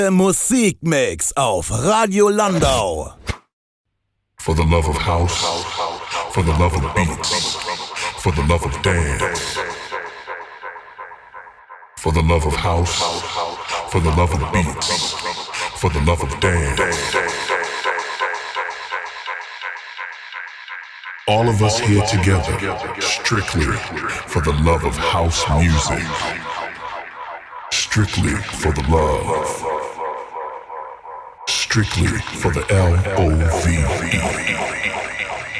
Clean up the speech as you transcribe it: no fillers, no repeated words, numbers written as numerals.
Musikmix auf Radio Landau. For the love of house, for the love of beats, for the love of dance. For the love of house, for the love of beats, for the love of dance. All of us here together, strictly for the love of house music. Strictly for the love. Strictly for the LOVE.